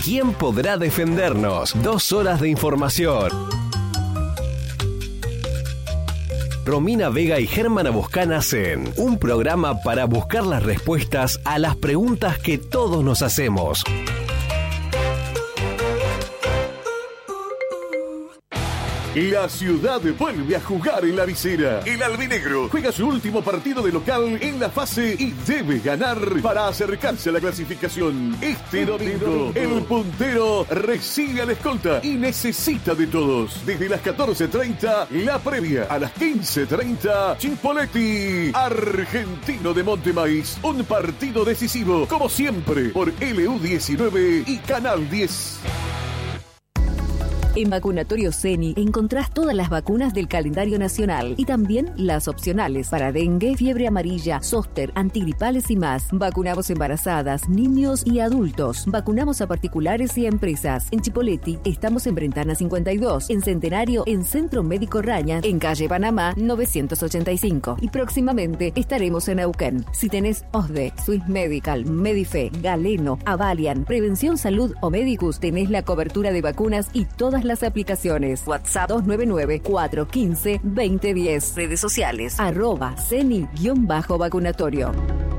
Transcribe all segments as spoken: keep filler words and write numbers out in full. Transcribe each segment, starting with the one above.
¿Quién podrá defendernos? Dos horas de información. Romina Vega y Germán Aboscán hacen un programa para buscar las respuestas a las preguntas que todos nos hacemos. La ciudad vuelve a jugar en la visera. El albinegro juega su último partido de local en la fase y debe ganar para acercarse a la clasificación. Este domingo, el puntero recibe a la escolta y necesita de todos. Desde las catorce treinta, la previa. A las quince treinta, Chipoleti, Argentino de Montemaíz. Un partido decisivo, como siempre, por L U diecinueve y Canal diez. En Vacunatorio Ceni encontrás todas las vacunas del calendario nacional y también las opcionales para dengue, fiebre amarilla, zóster, antigripales y más. Vacunamos embarazadas, niños y adultos. Vacunamos a particulares y a empresas. En Chipoleti estamos en Brentana cincuenta y dos, en Centenario, en Centro Médico Raña, en calle Panamá novecientos ochenta y cinco. Y próximamente estaremos en Neuquén. Si tenés O S D E, Swiss Medical, Medife, Galeno, Avalian, Prevención Salud o Medicus, tenés la cobertura de vacunas y todas las aplicaciones. WhatsApp dos nueve nueve, cuatro uno cinco, dos cero uno cero. Redes sociales arroba ceni-vacunatorio.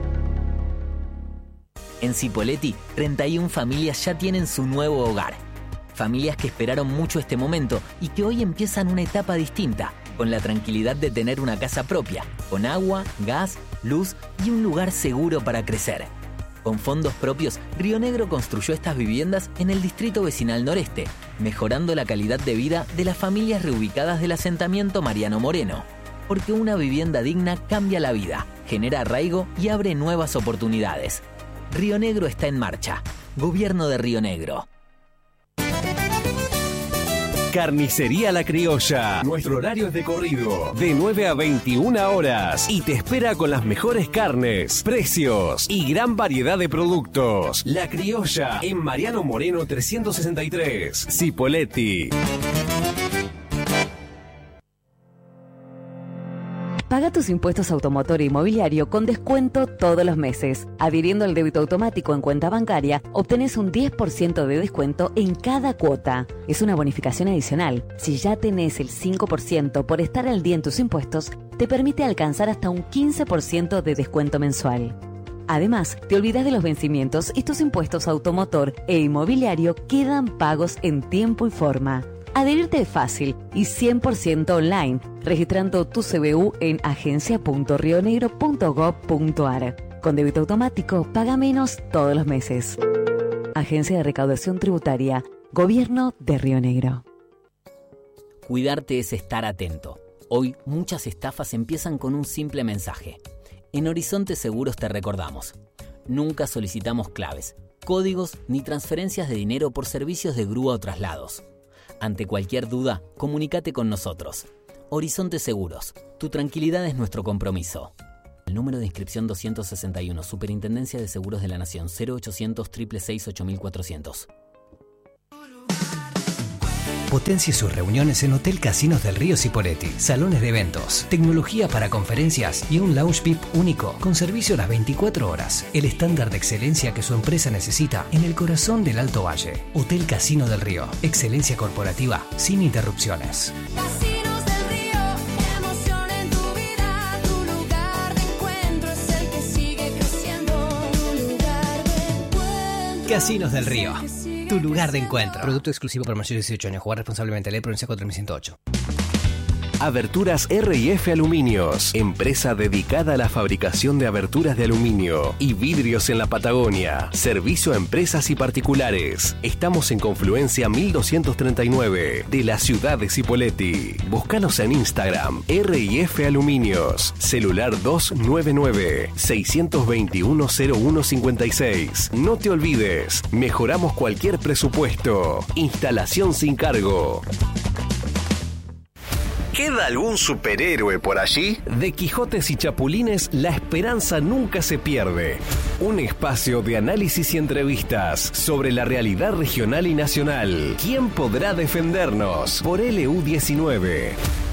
En Cipolletti, treinta y una familias ya tienen su nuevo hogar. Familias que esperaron mucho este momento y que hoy empiezan una etapa distinta, con la tranquilidad de tener una casa propia, con agua, gas, luz y un lugar seguro para crecer. Con fondos propios, Río Negro construyó estas viviendas en el distrito vecinal noreste, mejorando la calidad de vida de las familias reubicadas del asentamiento Mariano Moreno. Porque una vivienda digna cambia la vida, genera arraigo y abre nuevas oportunidades. Río Negro está en marcha. Gobierno de Río Negro. Carnicería La Criolla. Nuestro horario es de corrido, de nueve a veintiuna horas. Y te espera con las mejores carnes, precios y gran variedad de productos. La Criolla, en Mariano Moreno trescientos sesenta y tres, Cipolletti. Paga tus impuestos automotor e inmobiliario con descuento todos los meses. Adhiriendo al débito automático en cuenta bancaria, obtenés un diez por ciento de descuento en cada cuota. Es una bonificación adicional. Si ya tenés el cinco por ciento por estar al día en tus impuestos, te permite alcanzar hasta un quince por ciento de descuento mensual. Además, te olvidas de los vencimientos y tus impuestos automotor e inmobiliario quedan pagos en tiempo y forma. Adherirte es fácil y cien por ciento online, registrando tu C B U en agencia punto rionegro punto gob punto ar. Con débito automático, paga menos todos los meses. Agencia de Recaudación Tributaria, Gobierno de Río Negro. Cuidarte es estar atento. Hoy muchas estafas empiezan con un simple mensaje. En Horizonte Seguros te recordamos: nunca solicitamos claves, códigos ni transferencias de dinero por servicios de grúa o traslados. Ante cualquier duda, comunícate con nosotros. Horizonte Seguros, tu tranquilidad es nuestro compromiso. El número de inscripción doscientos sesenta y uno, Superintendencia de Seguros de la Nación, cero ochocientos, seiscientos sesenta y seis, ocho mil cuatrocientos. Potencie sus reuniones en Hotel Casinos del Río Cipolletti. Salones de eventos, tecnología para conferencias y un lounge V I P único con servicio a las veinticuatro horas. El estándar de excelencia que su empresa necesita en el corazón del Alto Valle. Hotel Casino del Río. Excelencia corporativa sin interrupciones. Casinos del Río, emoción en tu vida. Tu lugar de encuentro es el que sigue creciendo. Tu lugar de encuentro. Casinos del Río. Tu lugar de encuentro. Producto exclusivo para mayores de dieciocho años. Jugar responsablemente. Ley Provincia cuatro mil ciento ocho. Aberturas R y F Aluminios, empresa dedicada a la fabricación de aberturas de aluminio y vidrios en la Patagonia. Servicio a empresas y particulares. Estamos en Confluencia mil doscientos treinta y nueve de la ciudad de Cipolletti. Búscanos en Instagram, R y F Aluminios. Celular dos nueve nueve, seis dos uno, cero uno cinco seis. No te olvides, mejoramos cualquier presupuesto. Instalación sin cargo. ¿Queda algún superhéroe por allí? De Quijotes y Chapulines, la esperanza nunca se pierde. Un espacio de análisis y entrevistas sobre la realidad regional y nacional. ¿Quién podrá defendernos? Por L U diecinueve.